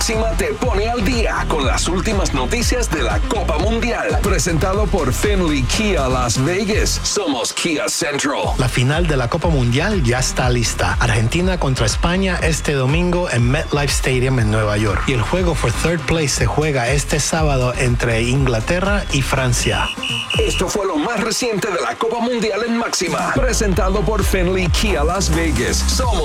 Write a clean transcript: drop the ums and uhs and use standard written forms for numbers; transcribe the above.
Máxima te pone al día con las últimas noticias de la Copa Mundial. Presentado por Finley Kia Las Vegas. Somos Kia Central. La final de la Copa Mundial ya está lista. Argentina contra España este domingo en MetLife Stadium en Nueva York. Y el juego for third place se juega este sábado entre Inglaterra y Francia. Esto fue lo más reciente de la Copa Mundial en Máxima. Presentado por Finley Kia Las Vegas. Somos